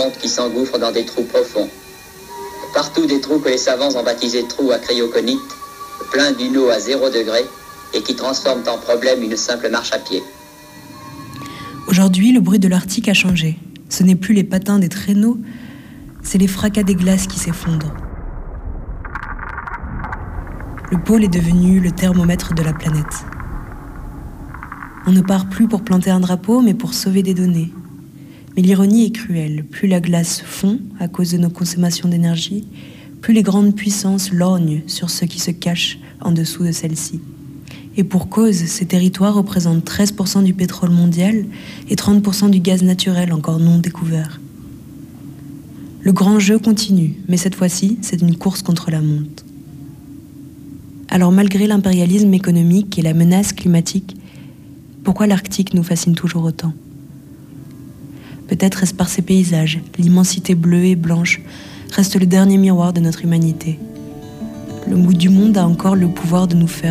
fonte qui s'engouffre dans des trous profonds. Partout des trous que les savants ont baptisés trous à cryoconites, pleins d'une eau à 0 degré et qui transforment en problème une simple marche à pied. Aujourd'hui, le bruit de l'Arctique a changé. Ce n'est plus les patins des traîneaux, c'est les fracas des glaces qui s'effondrent. Le pôle est devenu le thermomètre de la planète. On ne part plus pour planter un drapeau, mais pour sauver des données. Mais l'ironie est cruelle. Plus la glace fond à cause de nos consommations d'énergie, plus les grandes puissances lorgnent sur ceux qui se cachent en dessous de celle-ci. Et pour cause, ces territoires représentent 13% du pétrole mondial et 30% du gaz naturel encore non découvert. Le grand jeu continue, mais cette fois-ci, c'est une course contre la montre. Alors malgré l'impérialisme économique et la menace climatique, pourquoi l'Arctique nous fascine toujours autant ? Peut-être est-ce par ses paysages, l'immensité bleue et blanche reste le dernier miroir de notre humanité. Le bout du monde a encore le pouvoir de nous faire